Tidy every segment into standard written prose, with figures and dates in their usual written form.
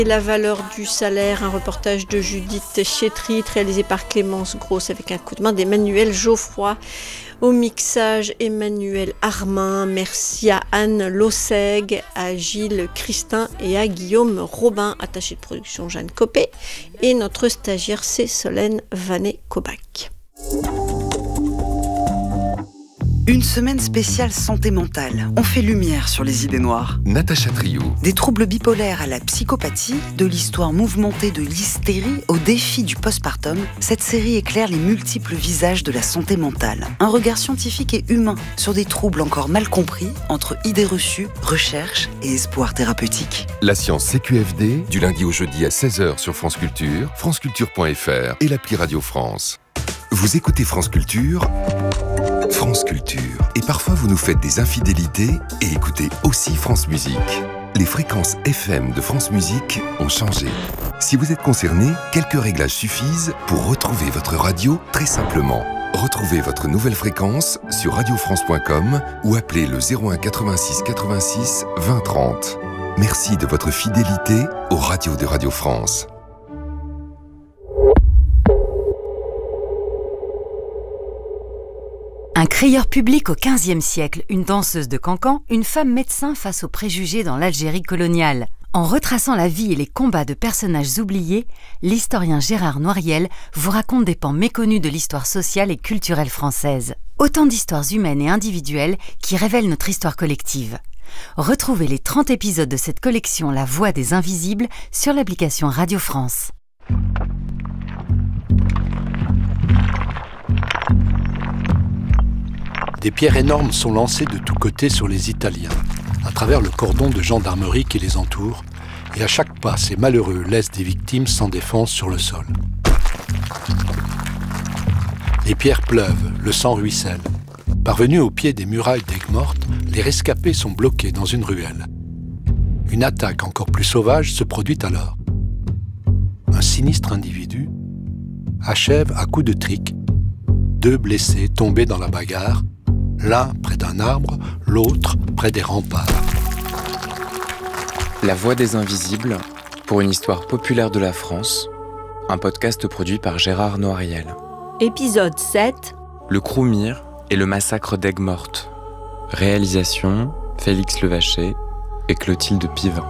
Et la valeur du salaire, un reportage de Judith Chétrit, réalisé par Clémence Grosse avec un coup de main d'Emmanuel Geoffroy. Au mixage, Emmanuel Armin. Merci à Anne Losseg, à Gilles Christin et à Guillaume Robin. Attaché de production, Jeanne Copé. Et notre stagiaire, c'est Solène Vanet-Kobac. Une semaine spéciale santé mentale. On fait lumière sur les idées noires. Natacha Trio. Des troubles bipolaires à la psychopathie, de l'histoire mouvementée de l'hystérie au défi du postpartum, cette série éclaire les multiples visages de la santé mentale. Un regard scientifique et humain sur des troubles encore mal compris entre idées reçues, recherche et espoir thérapeutique. La science CQFD, du lundi au jeudi à 16h sur France Culture, franceculture.fr et l'appli Radio France. Vous écoutez France Culture, France Culture. Et parfois, vous nous faites des infidélités et écoutez aussi France Musique. Les fréquences FM de France Musique ont changé. Si vous êtes concerné, quelques réglages suffisent pour retrouver votre radio très simplement. Retrouvez votre nouvelle fréquence sur radiofrance.com ou appelez le 01 86 86 20 30. Merci de votre fidélité aux radios de Radio France. Un crieur public au XVe siècle, une danseuse de cancan, une femme médecin face aux préjugés dans l'Algérie coloniale. En retraçant la vie et les combats de personnages oubliés, l'historien Gérard Noiriel vous raconte des pans méconnus de l'histoire sociale et culturelle française. Autant d'histoires humaines et individuelles qui révèlent notre histoire collective. Retrouvez les 30 épisodes de cette collection La Voix des Invisibles sur l'application Radio France. Des pierres énormes sont lancées de tous côtés sur les Italiens, à travers le cordon de gendarmerie qui les entoure, et à chaque pas, ces malheureux laissent des victimes sans défense sur le sol. Les pierres pleuvent, le sang ruisselle. Parvenus au pied des murailles d'Aigues-Mortes, les rescapés sont bloqués dans une ruelle. Une attaque encore plus sauvage se produit alors. Un sinistre individu achève à coups de trique 2 blessés tombés dans la bagarre, l'un près d'un arbre, l'autre près des remparts. La Voix des Invisibles, pour une histoire populaire de la France, un podcast produit par Gérard Noiriel. Épisode 7. Le Croumir et le massacre d'Aigues-Mortes. Réalisation, Félix Levaché et Clotilde Pivin.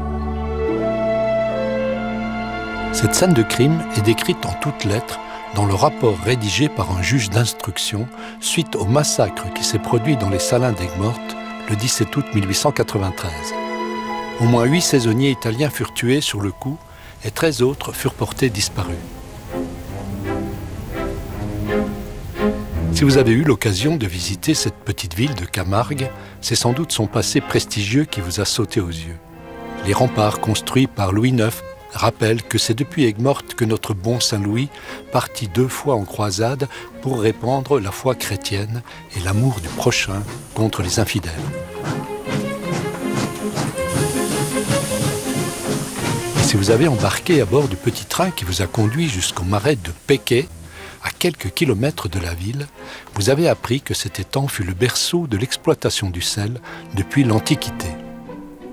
Cette scène de crime est décrite en toutes lettres dans le rapport rédigé par un juge d'instruction suite au massacre qui s'est produit dans les Salins d'Aigues-Mortes le 17 août 1893. Au moins 8 saisonniers italiens furent tués sur le coup et 13 autres furent portés disparus. Si vous avez eu l'occasion de visiter cette petite ville de Camargue, c'est sans doute son passé prestigieux qui vous a sauté aux yeux. Les remparts construits par Louis IX rappellent que c'est depuis Aigues-Mortes que notre bon Saint-Louis partit 2 fois en croisade pour répandre la foi chrétienne et l'amour du prochain contre les infidèles. Et si vous avez embarqué à bord du petit train qui vous a conduit jusqu'au marais de Péquet, à quelques kilomètres de la ville, vous avez appris que cet étang fut le berceau de l'exploitation du sel depuis l'Antiquité.